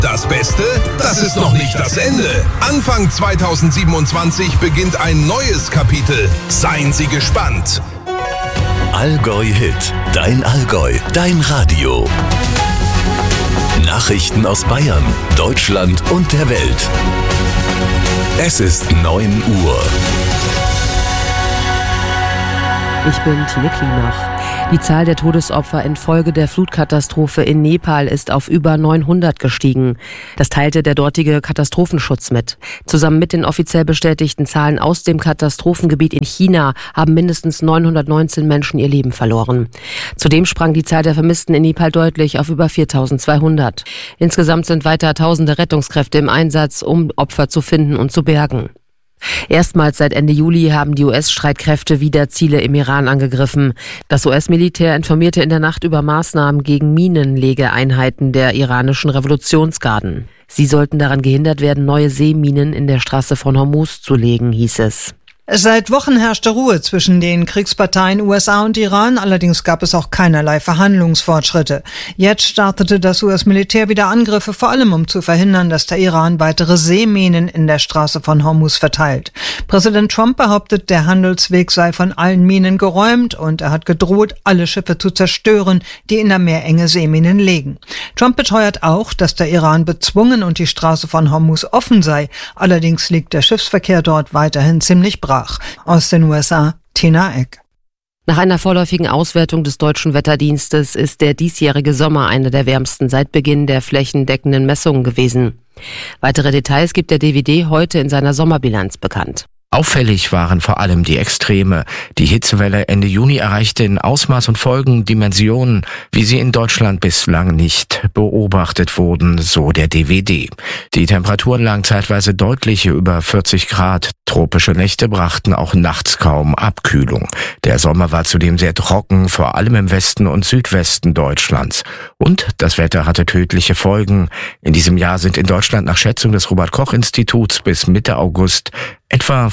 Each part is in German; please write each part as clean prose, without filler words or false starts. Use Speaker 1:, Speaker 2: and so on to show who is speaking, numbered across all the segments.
Speaker 1: Das Beste? Das ist noch nicht das Ende. Anfang 2027 beginnt ein neues Kapitel. Seien Sie gespannt.
Speaker 2: Allgäu Hit. Dein Allgäu. Dein Radio. Nachrichten aus Bayern, Deutschland und der Welt. Es ist 9 Uhr.
Speaker 3: Ich bin Tine Klimach. Die Zahl der Todesopfer infolge der Flutkatastrophe in Nepal ist auf über 900 gestiegen. Das teilte der dortige Katastrophenschutz mit. Zusammen mit den offiziell bestätigten Zahlen aus dem Katastrophengebiet in China haben mindestens 919 Menschen ihr Leben verloren. Zudem sprang die Zahl der Vermissten in Nepal deutlich auf über 4.200. Insgesamt sind weiter tausende Rettungskräfte im Einsatz, um Opfer zu finden und zu bergen. Erstmals seit Ende Juli haben die US-Streitkräfte wieder Ziele im Iran angegriffen. Das US-Militär informierte in der Nacht über Maßnahmen gegen Minenlegeeinheiten der iranischen Revolutionsgarden. Sie sollten daran gehindert werden, neue Seeminen in der Straße von Hormuz zu legen, hieß es.
Speaker 4: Seit Wochen herrschte Ruhe zwischen den Kriegsparteien USA und Iran, allerdings gab es auch keinerlei Verhandlungsfortschritte. Jetzt startete das US-Militär wieder Angriffe, vor allem um zu verhindern, dass der Iran weitere Seeminen in der Straße von Hormuz verteilt. Präsident Trump behauptet, der Handelsweg sei von allen Minen geräumt und er hat gedroht, alle Schiffe zu zerstören, die in der Meerenge Seeminen legen. Trump beteuert auch, dass der Iran bezwungen und die Straße von Hormuz offen sei, allerdings liegt der Schiffsverkehr dort weiterhin ziemlich brach. Aus den USA, Tina Eck.
Speaker 3: Nach einer vorläufigen Auswertung des Deutschen Wetterdienstes ist der diesjährige Sommer einer der wärmsten seit Beginn der flächendeckenden Messungen gewesen. Weitere Details gibt der DWD heute in seiner Sommerbilanz bekannt.
Speaker 5: Auffällig waren vor allem die Extreme. Die Hitzewelle Ende Juni erreichte in Ausmaß und Folgen Dimensionen, wie sie in Deutschland bislang nicht beobachtet wurden, so der DWD. Die Temperaturen lagen zeitweise deutlich über 40 Grad. Tropische Nächte brachten auch nachts kaum Abkühlung. Der Sommer war zudem sehr trocken, vor allem im Westen und Südwesten Deutschlands. Und das Wetter hatte tödliche Folgen. In diesem Jahr sind in Deutschland nach Schätzung des Robert-Koch-Instituts bis Mitte August etwa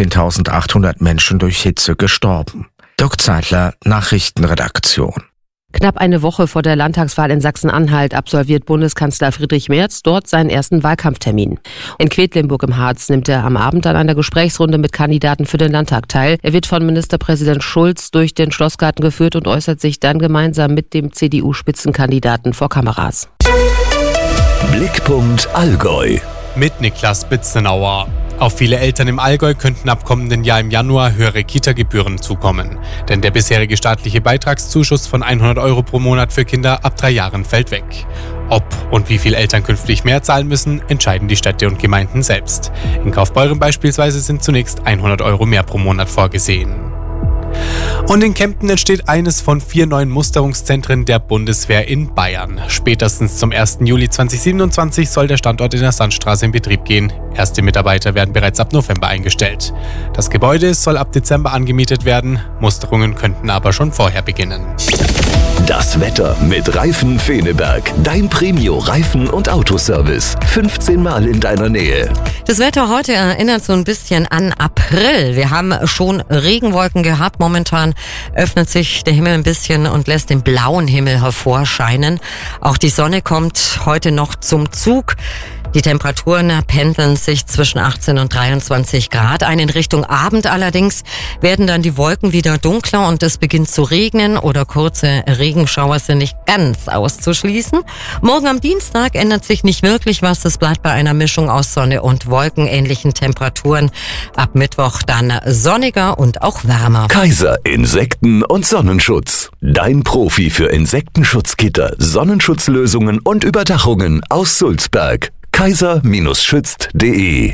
Speaker 5: 15.800 Menschen durch Hitze gestorben. Dirk Zeitler, Nachrichtenredaktion.
Speaker 3: Knapp eine Woche vor der Landtagswahl in Sachsen-Anhalt absolviert Bundeskanzler Friedrich Merz dort seinen ersten Wahlkampftermin. In Quedlinburg im Harz nimmt er am Abend an einer Gesprächsrunde mit Kandidaten für den Landtag teil. Er wird von Ministerpräsident Schulz durch den Schlossgarten geführt und äußert sich dann gemeinsam mit dem CDU-Spitzenkandidaten vor Kameras.
Speaker 2: Blickpunkt Allgäu.
Speaker 6: Mit Niklas Bitzenauer. Auf viele Eltern im Allgäu könnten ab kommenden Jahr im Januar höhere Kita-Gebühren zukommen. Denn der bisherige staatliche Beitragszuschuss von 100 € pro Monat für Kinder ab 3 Jahren fällt weg. Ob und wie viel Eltern künftig mehr zahlen müssen, entscheiden die Städte und Gemeinden selbst. In Kaufbeuren beispielsweise sind zunächst 100 € mehr pro Monat vorgesehen. Und in Kempten entsteht eines von 4 neuen Musterungszentren der Bundeswehr in Bayern. Spätestens zum 1. Juli 2027 soll der Standort in der Sandstraße in Betrieb gehen. Erste Mitarbeiter werden bereits ab November eingestellt. Das Gebäude soll ab Dezember angemietet werden. Musterungen könnten aber schon vorher beginnen.
Speaker 2: Das Wetter mit Reifen Feneberg. Dein Premio-Reifen- und Autoservice. 15 Mal in deiner Nähe.
Speaker 7: Das Wetter heute erinnert so ein bisschen an April. Wir haben schon Regenwolken gehabt. Momentan öffnet sich der Himmel ein bisschen und lässt den blauen Himmel hervorscheinen. Auch die Sonne kommt heute noch zum Zug. Die Temperaturen pendeln sich zwischen 18 und 23 Grad ein. In Richtung Abend allerdings werden dann die Wolken wieder dunkler und es beginnt zu regnen oder kurze Regenschauer sind nicht ganz auszuschließen. Morgen am Dienstag ändert sich nicht wirklich was. Es bleibt bei einer Mischung aus Sonne und wolkenähnlichen Temperaturen. Ab Mittwoch dann sonniger und auch wärmer.
Speaker 2: Kaiser Insekten- und Sonnenschutz. Dein Profi für Insektenschutzgitter, Sonnenschutzlösungen und Überdachungen aus Sulzberg. kaiser-schützt.de.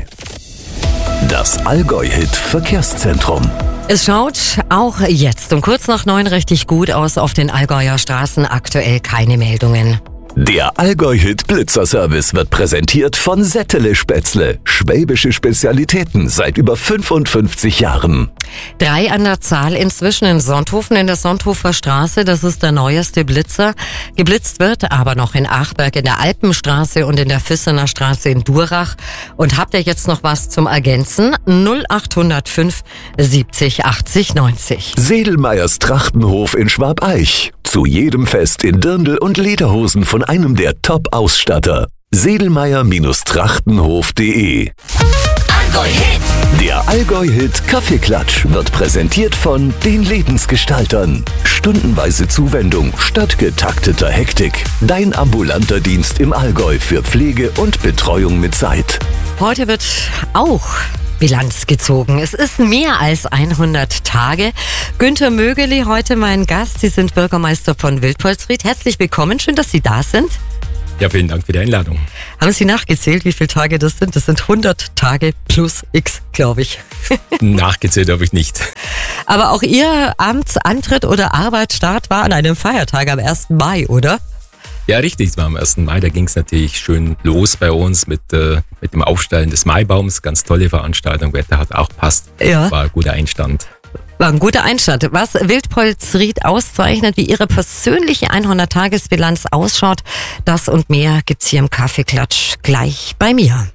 Speaker 2: Das Allgäu-Hit-Verkehrszentrum.
Speaker 7: Es schaut auch jetzt um kurz nach 9 richtig gut aus auf den Allgäuer Straßen. Aktuell keine Meldungen.
Speaker 2: Der Allgäu-Hit-Blitzer-Service wird präsentiert von Settele Spätzle. Schwäbische Spezialitäten seit über 55 Jahren.
Speaker 7: 3 an der Zahl inzwischen in Sonthofen in der Sonthofer Straße. Das ist der neueste Blitzer. Geblitzt wird aber noch in Achberg in der Alpenstraße und in der Füssener Straße in Durach. Und habt ihr jetzt noch was zum Ergänzen? 0805 70 80 90.
Speaker 2: Sedelmeyers Trachtenhof in Schwabeich. Zu jedem Fest in Dirndl und Lederhosen von einem der Top-Ausstatter. Sedelmeier-Trachtenhof.de.
Speaker 8: Allgäu-Hit.
Speaker 2: Der Allgäu-Hit Kaffeeklatsch wird präsentiert von den Lebensgestaltern. Stundenweise Zuwendung statt getakteter Hektik. Dein ambulanter Dienst im Allgäu für Pflege und Betreuung mit Zeit.
Speaker 7: Heute wird auch Bilanz gezogen. Es ist mehr als 100 Tage. Günther Mögeli, heute mein Gast. Sie sind Bürgermeister von Wildpolsried. Herzlich willkommen, schön, dass Sie da sind.
Speaker 9: Ja, vielen Dank für die Einladung.
Speaker 7: Haben Sie nachgezählt, wie viele Tage das sind? Das sind 100 Tage plus X, glaube ich.
Speaker 9: Nachgezählt habe ich nicht.
Speaker 7: Aber auch Ihr Amtsantritt oder Arbeitsstart war an einem Feiertag am 1. Mai, oder?
Speaker 9: Ja, richtig, es war am 1. Mai, da ging es natürlich schön los bei uns mit dem Aufstellen des Maibaums. Ganz tolle Veranstaltung, Wetter hat auch passt.
Speaker 7: Ja.
Speaker 9: War ein guter Einstand.
Speaker 7: War ein guter Einstand. Was Wildpolsried auszeichnet, wie Ihre persönliche 100-Tages-Bilanz ausschaut, das und mehr gibt's hier im Kaffeeklatsch gleich bei mir.